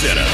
Center.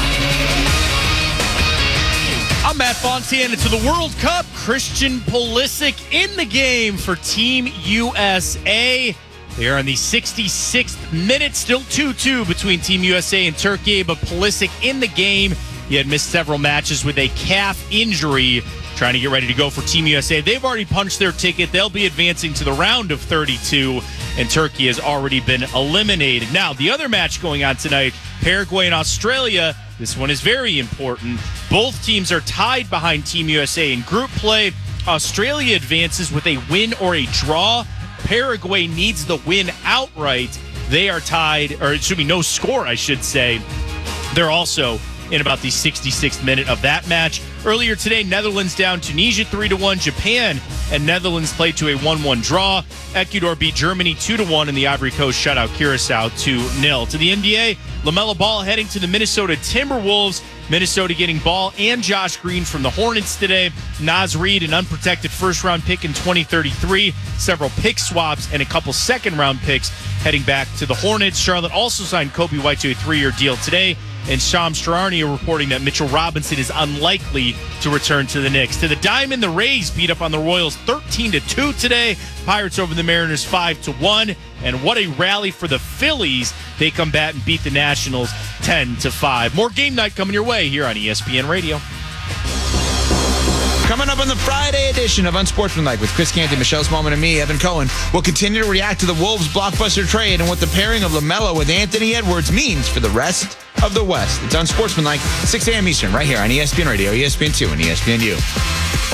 I'm Matt Fontana. To the World Cup, Christian Pulisic in the game for Team USA. They are in the 66th minute, still 2-2 between Team USA and Turkey, but Pulisic in the game. He had missed several matches with a calf injury, trying to get ready to go for Team USA. They've already punched their ticket. They'll be advancing to the round of 32, and Turkey has already been eliminated. Now, the other match going on tonight, Paraguay and Australia. This one is very important. Both teams are tied behind Team USA in group play. Australia advances with a win or a draw. Paraguay needs the win outright. They are tied, or it should be no score, I should say. They're also in about the 66th minute of that match. Earlier today, Netherlands down Tunisia 3-1. Japan and Netherlands played to a 1-1 draw. Ecuador beat Germany 2-1, and the Ivory Coast shut out Curacao 2-0. To the NBA, LaMelo Ball heading to the Minnesota Timberwolves. Minnesota getting Ball and Josh Green from the Hornets today. Naz Reid, an unprotected first-round pick in 2033. Several pick swaps and a couple second-round picks heading back to the Hornets. Charlotte also signed Kobe White to a 3-year deal today. And Shams Charania reporting that Mitchell Robinson is unlikely to return to the Knicks. To the Diamond, the Rays beat up on the Royals 13-2 today. Pirates over the Mariners 5-1. And what a rally for the Phillies. They come back and beat the Nationals 10-5. More game night coming your way here on ESPN Radio. Coming up on the Friday edition of Unsportsmanlike with Chris Canty, Michelle Smallman, and me, Evan Cohen, we'll continue to react to the Wolves' blockbuster trade and what the pairing of LaMelo with Anthony Edwards means for the rest of the West. It's Unsportsmanlike, 6 a.m. Eastern, right here on ESPN Radio, ESPN2, and ESPNU.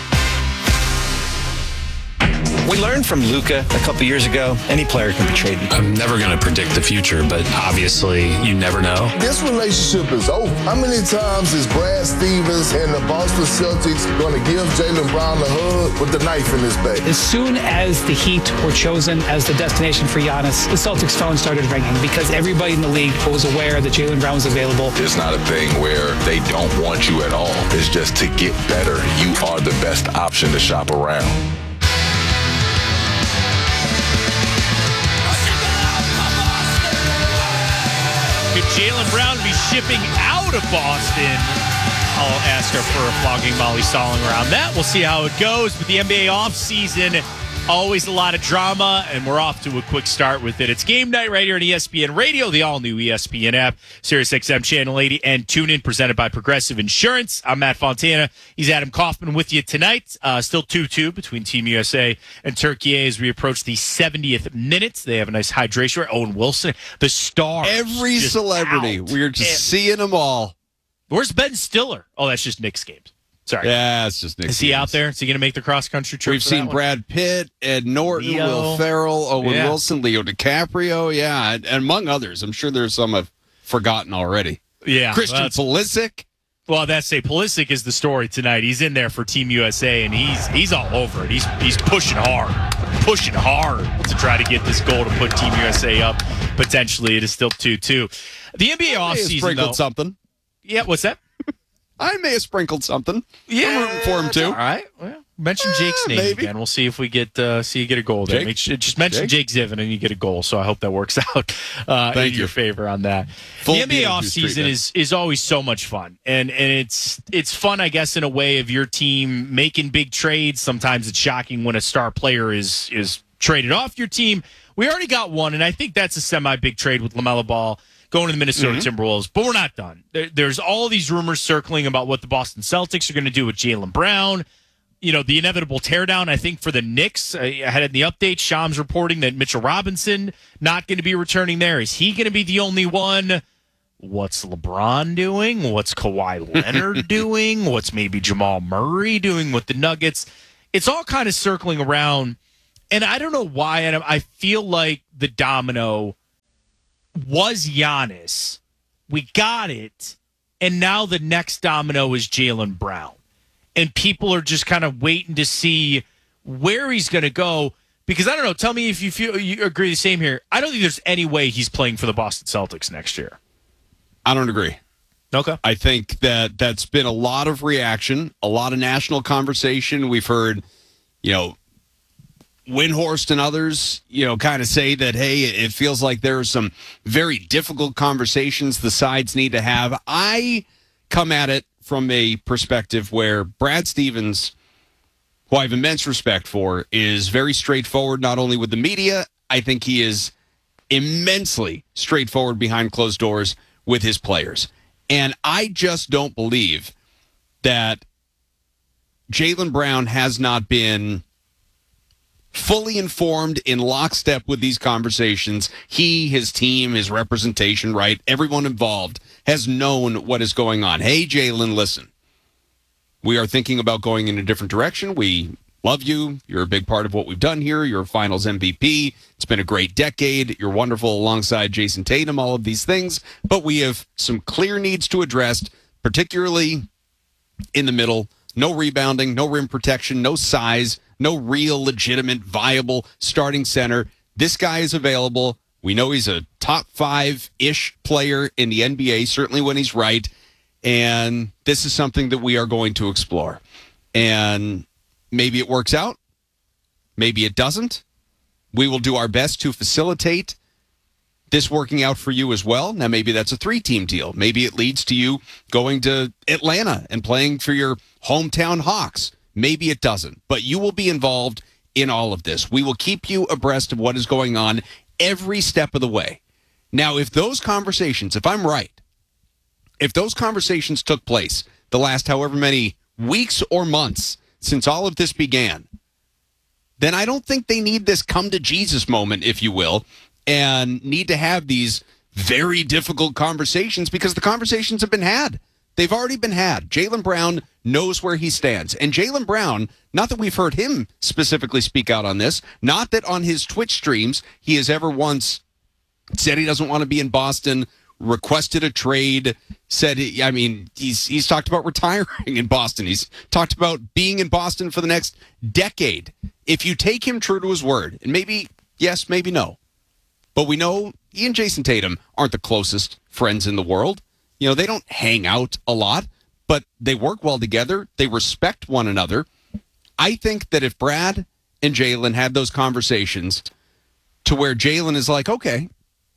We learned from Luka a couple years ago, any player can be traded. I'm never going to predict the future, but obviously you never know. This relationship is over. How many times is Brad Stevens and the Boston Celtics going to give Jaylen Brown a hug with the knife in his back? As soon as the Heat were chosen as the destination for Giannis, the Celtics phone started ringing because everybody in the league was aware that Jaylen Brown was available. It's not a thing where they don't want you at all. It's just to get better. You are the best option to shop around. Could Jaylen Brown be shipping out of Boston? I'll ask her for a flogging Molly Stalling around that. We'll see how it goes. But the NBA offseason, always a lot of drama, and we're off to a quick start with it. It's game night right here on ESPN Radio, the all-new ESPN app, SiriusXM Channel 80, and TuneIn, presented by Progressive Insurance. I'm Matt Fontana. He's Adam Kaufman with you tonight. Still 2-2 between Team USA and Turkey as we approach the 70th minute. They have a nice hydration. Owen Wilson, the star. Every celebrity. We're just seeing them all. Where's Ben Stiller? Oh, that's just Knicks games. Sorry. Yeah, it's just Knicks Is he games. out there? Is he going to make the cross-country trip? We've seen Brad Pitt, Ed Norton, Leo. Will Ferrell, Owen Wilson, Leo DiCaprio, and among others. I'm sure there's some I've forgotten already. Yeah. Christian Pulisic. Well, Pulisic is the story tonight. He's in there for Team USA, and he's all over it. He's pushing hard to try to get this goal to put Team USA up. Potentially, it is still 2-2. The NBA offseason, sprinkled something. Yeah, what's that? I may have sprinkled something. Yeah, I'm rooting for him too. All right. Well, mention Jake's name maybe. again. We'll see if we get you get a goal there. Just mention Jake Zivin and you get a goal. So I hope that works out in your favor on that. Full the NBA offseason is always so much fun, and it's fun, I guess, in a way of your team making big trades. Sometimes it's shocking when a star player is traded off your team. We already got one, and I think that's a semi-big trade with LaMelo Ball going to the Minnesota Timberwolves, but we're not done. There's all these rumors circling about what the Boston Celtics are going to do with Jaylen Brown. You know, the inevitable teardown, I think, for the Knicks. I had in the update, Shams reporting that Mitchell Robinson not going to be returning there. Is he going to be the only one? What's LeBron doing? What's Kawhi Leonard doing? What's maybe Jamal Murray doing with the Nuggets? It's all kind of circling around, and I don't know why. And I feel like the domino was Giannis. We got it. And now the next domino is Jaylen Brown. And people are just kind of waiting to see where he's going to go. Because I don't know. Tell me if you agree the same here. I don't think there's any way he's playing for the Boston Celtics next year. I don't agree. Okay. I think that's been a lot of reaction, a lot of national conversation. We've heard, Windhorst and others, kind of say that, hey, it feels like there are some very difficult conversations the sides need to have. I come at it from a perspective where Brad Stevens, who I have immense respect for, is very straightforward, not only with the media. I think he is immensely straightforward behind closed doors with his players. And I just don't believe that Jaylen Brown has not been fully informed in lockstep with these conversations. He, his team, his representation, right? Everyone involved has known what is going on. Hey, Jaylen, listen. We are thinking about going in a different direction. We love you. You're a big part of what we've done here. You're a finals MVP. It's been a great decade. You're wonderful alongside Jason Tatum, all of these things. But we have some clear needs to address, particularly in the middle. No rebounding, no rim protection, no size, no real legitimate, viable starting center. This guy is available. We know he's a top 5-ish player in the NBA, certainly when he's right. And this is something that we are going to explore. And maybe it works out. Maybe it doesn't. We will do our best to facilitate this working out for you as well. Now, maybe that's a 3-team deal. Maybe it leads to you going to Atlanta and playing for your hometown Hawks. Maybe it doesn't. But you will be involved in all of this. We will keep you abreast of what is going on every step of the way. Now, if those conversations, if I'm right, if those conversations took place the last however many weeks or months since all of this began, then I don't think they need this come to Jesus moment, if you will, and need to have these very difficult conversations, because the conversations have been had. They've already been had. Jaylen Brown knows where he stands. And Jaylen Brown, not that we've heard him specifically speak out on this, not that on his Twitch streams he has ever once said he doesn't want to be in Boston, requested a trade, said, he's talked about retiring in Boston. He's talked about being in Boston for the next decade. If you take him true to his word, and maybe yes, maybe no, but we know he and Jason Tatum aren't the closest friends in the world. They don't hang out a lot, but they work well together. They respect one another. I think that if Brad and Jaylen had those conversations to where Jaylen is like, okay,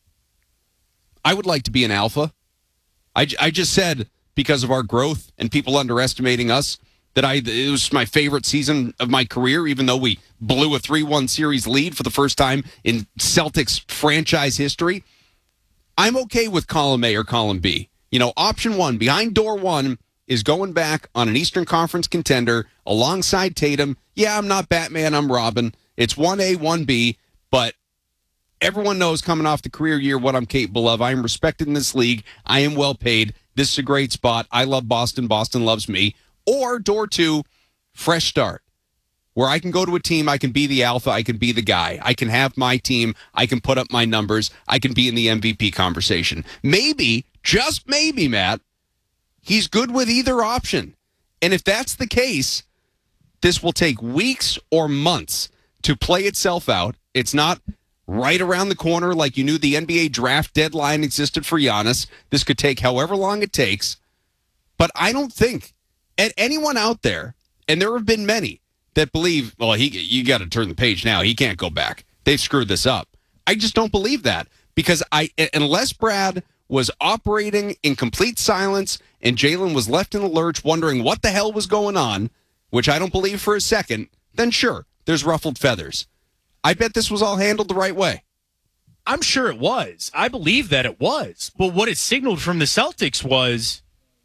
I would like to be an alpha. I just said, because of our growth and people underestimating us, that it was my favorite season of my career, even though we blew a 3-1 series lead for the first time in Celtics franchise history. I'm okay with column A or column B. Option 1, behind door 1, is going back on an Eastern Conference contender alongside Tatum. Yeah, I'm not Batman, I'm Robin. It's 1A, 1B, but everyone knows coming off the career year what I'm capable of. I am respected in this league. I am well paid. This is a great spot. I love Boston. Boston loves me. Or door 2, fresh start, where I can go to a team, I can be the alpha, I can be the guy. I can have my team, I can put up my numbers, I can be in the MVP conversation. Maybe, just maybe, Matt, he's good with either option. And if that's the case, this will take weeks or months to play itself out. It's not right around the corner like you knew the NBA draft deadline existed for Giannis. This could take however long it takes. But I don't think anyone out there, and there have been many, that believe, well, you got to turn the page now. He can't go back. They've screwed this up. I just don't believe that, because unless Brad was operating in complete silence and Jaylen was left in the lurch wondering what the hell was going on, which I don't believe for a second, then sure, there's ruffled feathers. I bet this was all handled the right way. I'm sure it was. I believe that it was. But what it signaled from the Celtics was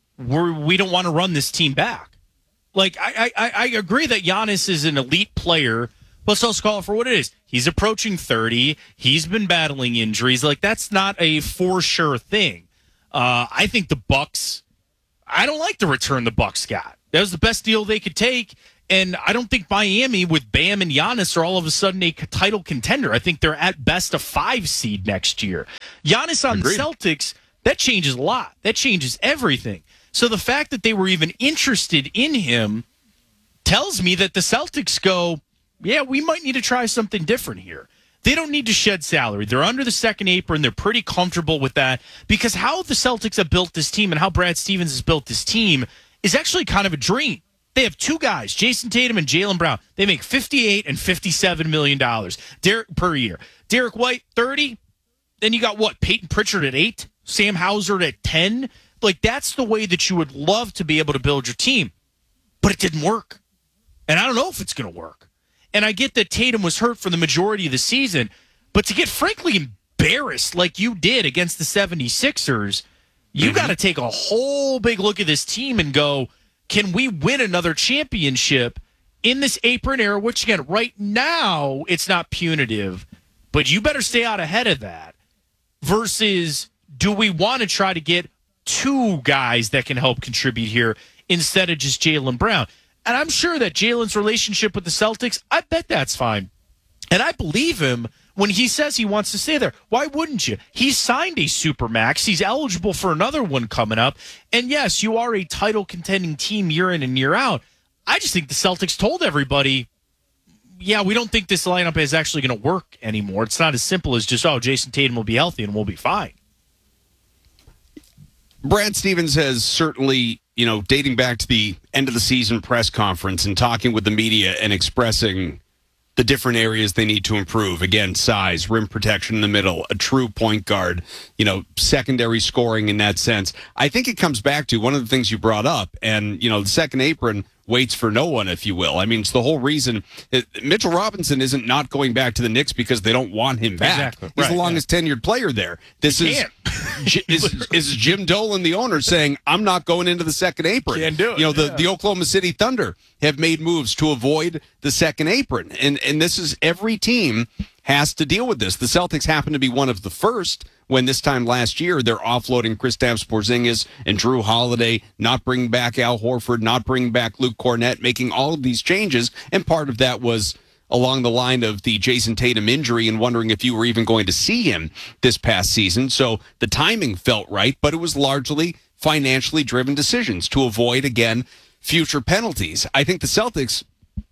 we don't want to run this team back. Like, I agree that Giannis is an elite player, but let's also call it for what it is. He's approaching 30. He's been battling injuries. Like, that's not a for sure thing. I think the Bucks, I don't like the return the Bucks got. That was the best deal they could take. And I don't think Miami with Bam and Giannis are all of a sudden a title contender. I think they're at best a 5 seed next year. Giannis on Agreed. the Celtics, that changes a lot. That changes everything. So the fact that they were even interested in him tells me that the Celtics go, yeah, we might need to try something different here. They don't need to shed salary. They're under the second apron. They're pretty comfortable with that, because how the Celtics have built this team and how Brad Stevens has built this team is actually kind of a dream. They have two guys, Jason Tatum and Jaylen Brown. They make $58 and $57 million per year. Derek White, 30. Then you got what? Peyton Pritchard at 8, Sam Hauser at 10. Like, that's the way that you would love to be able to build your team. But it didn't work. And I don't know if it's going to work. And I get that Tatum was hurt for the majority of the season, but to get frankly embarrassed like you did against the 76ers, you got to take a whole big look at this team and go, can we win another championship in this apron era, which, again, right now, it's not punitive, but you better stay out ahead of that, versus do we want to try to get two guys that can help contribute here instead of just Jaylen Brown? And I'm sure that Jaylen's relationship with the Celtics, I bet that's fine. And I believe him when he says he wants to stay there. Why wouldn't you? He's signed a Supermax. He's eligible for another one coming up. And yes, you are a title contending team year in and year out. I just think the Celtics told everybody, yeah, we don't think this lineup is actually going to work anymore. It's not as simple as just, Jason Tatum will be healthy and we'll be fine. Brad Stevens has certainly, dating back to the end of the season press conference and talking with the media and expressing the different areas they need to improve. Again, size, rim protection in the middle, a true point guard, secondary scoring in that sense. I think it comes back to one of the things you brought up, and, the second apron waits for no one, if you will. I mean, it's the whole reason. Mitchell Robinson isn't not going back to the Knicks because they don't want him back. Exactly. He's the longest tenured player there. This is Jim Dolan, the owner, saying, I'm not going into the second apron. Can't do it. The Oklahoma City Thunder have made moves to avoid the second apron. And this is, every team has to deal with this. The Celtics happen to be one of the first when this time last year they're offloading Kristaps Porzingis and Drew Holiday, not bringing back Al Horford, not bringing back Luke Cornett, making all of these changes. And part of that was along the line of the Jason Tatum injury and wondering if you were even going to see him this past season. So the timing felt right, but it was largely financially driven decisions to avoid, again, future penalties. I think the Celtics,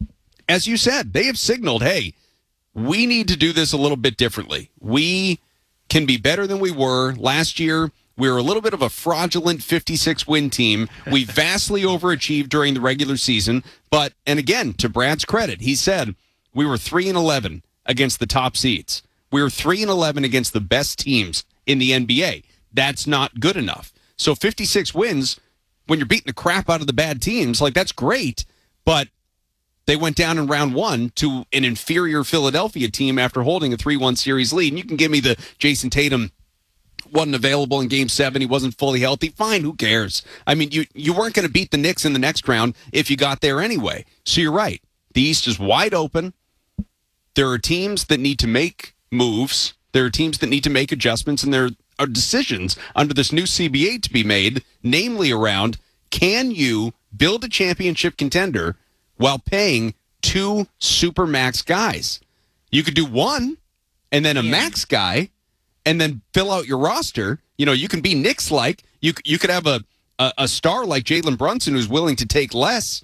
as you said, they have signaled, hey, we need to do this a little bit differently. We can be better than we were. Last year, we were a little bit of a fraudulent 56-win team. We vastly overachieved during the regular season. But, and again, to Brad's credit, he said we were 3-11 against the top seeds. We were 3-11 against the best teams in the NBA. That's not good enough. So 56 wins, when you're beating the crap out of the bad teams, that's great. But they went down in round one to an inferior Philadelphia team after holding a 3-1 series lead. And you can give me the Jason Tatum wasn't available in Game 7. He wasn't fully healthy. Fine, who cares? I mean, you weren't going to beat the Knicks in the next round if you got there anyway. So you're right. The East is wide open. There are teams that need to make moves. There are teams that need to make adjustments, and there are decisions under this new CBA to be made, namely around, can you build a championship contender while paying two supermax guys? You could do one and then a max guy and then fill out your roster. You can be Knicks-like. You could have a star like Jalen Brunson who's willing to take less.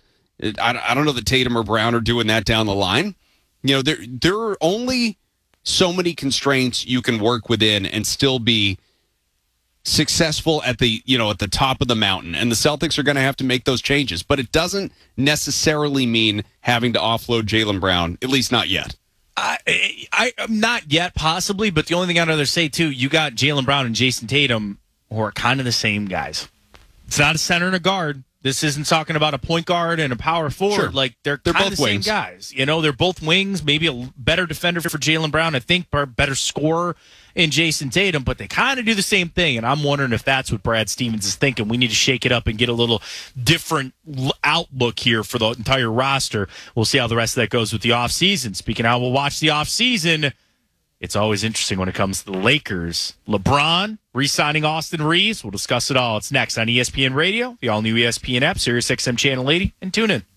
I don't know that Tatum or Brown are doing that down the line. There are only so many constraints you can work within and still be successful at the top of the mountain, and the Celtics are going to have to make those changes. But it doesn't necessarily mean having to offload Jaylen Brown, at least not yet. I'm not yet, possibly, but the only thing I'd rather say too, you got Jaylen Brown and Jason Tatum, who are kind of the same guys. It's not a center and a guard. This isn't talking about a point guard and a power forward. Sure. They're kind of the same guys. They're both wings, maybe a better defender for Jaylen Brown, I think, better scorer in Jason Tatum, but they kind of do the same thing, and I'm wondering if that's what Brad Stevens is thinking. We need to shake it up and get a little different outlook here for the entire roster. We'll see how the rest of that goes with the offseason. Speaking of how we'll watch the offseason, it's always interesting when it comes to the Lakers. LeBron re-signing Austin Reeves. We'll discuss it all. It's next on ESPN Radio, the all-new ESPN app, Sirius XM Channel 80, and tune in.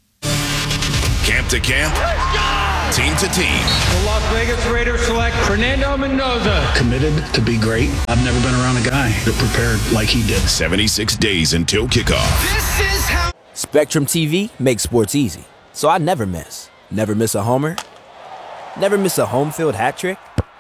Camp to camp, team to team. The Las Vegas Raiders select Fernando Mendoza. Committed to be great. I've never been around a guy that prepared like he did. 76 days until kickoff. This is how Spectrum TV makes sports easy, so I never miss. Never miss a homer. Never miss a home field hat trick.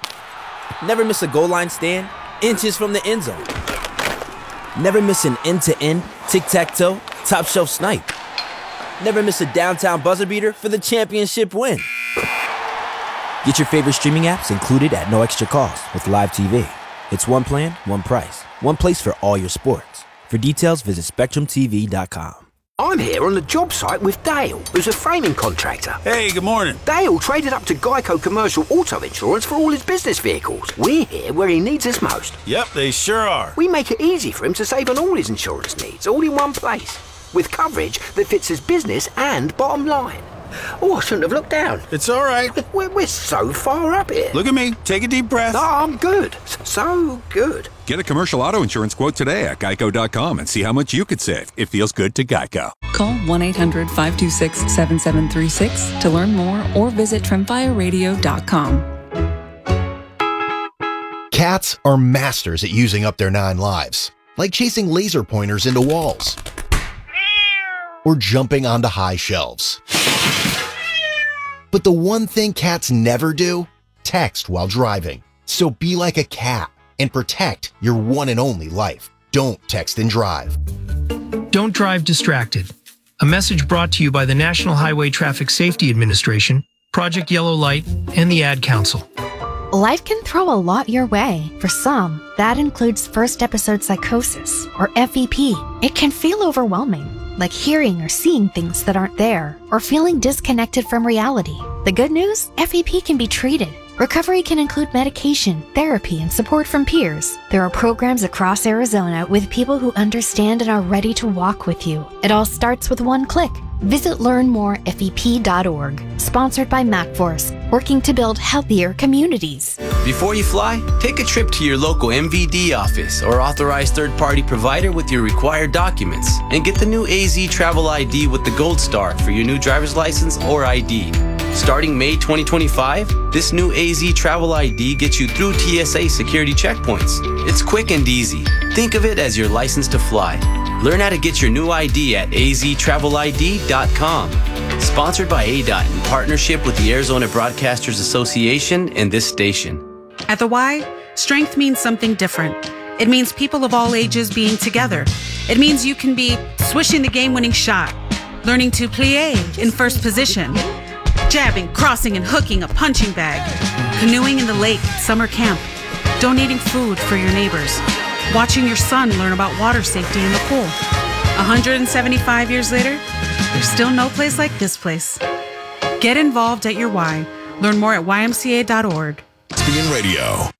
Never miss a goal line stand, inches from the end zone. Never miss an end-to-end, tic-tac-toe, top-shelf snipe. never miss a downtown buzzer beater for the championship win. Get your favorite streaming apps included at no extra cost with Live TV. It's one plan, one price, one place for all your sports. For details, visit SpectrumTV.com. I'm here on the job site with Dale, who's a framing contractor. Hey, good morning. Dale traded up to Geico Commercial Auto Insurance for all his business vehicles. We're here where he needs us most. Yep, they sure are. We make it easy for him to save on all his insurance needs, all in one place, with coverage that fits his business and bottom line. Oh, I shouldn't have looked down. It's all right. We're so far up here. Look at me. Take a deep breath. No, I'm good. So good. Get a commercial auto insurance quote today at geico.com and see how much you could save. It feels good to Geico. Call 1-800-526-7736 to learn more or visit trimfireradio.com. Cats are masters at using up their 9 lives, like chasing laser pointers into walls or jumping onto high shelves. But the one thing cats never do? Text while driving. So be like a cat and protect your one and only life. Don't text and drive. Don't drive distracted. A message brought to you by the National Highway Traffic Safety Administration, Project Yellow Light, and the Ad Council. Life can throw a lot your way. For some, that includes first episode psychosis, or FEP. It can feel overwhelming, like hearing or seeing things that aren't there, or feeling disconnected from reality. The good news? FEP can be treated. Recovery can include medication, therapy, and support from peers. There are programs across Arizona with people who understand and are ready to walk with you. It all starts with one click. Visit learnmorefep.org. Sponsored by MacForce, working to build healthier communities. Before you fly, take a trip to your local MVD office or authorized third-party provider with your required documents and get the new AZ Travel ID with the Gold Star for your new driver's license or ID. Starting May 2025, this new AZ Travel ID gets you through TSA security checkpoints. It's quick and easy. Think of it as your license to fly. Learn how to get your new ID at aztravelid.com. Sponsored by ADOT in partnership with the Arizona Broadcasters Association and this station. At the Y, strength means something different. It means people of all ages being together. It means you can be swishing the game-winning shot, learning to plie in first position, jabbing, crossing, and hooking a punching bag, canoeing in the lake at summer camp, donating food for your neighbors, watching your son learn about water safety in the pool. 175 years later, there's still no place like this place. Get involved at your Y. Learn more at ymca.org. ESPN Radio.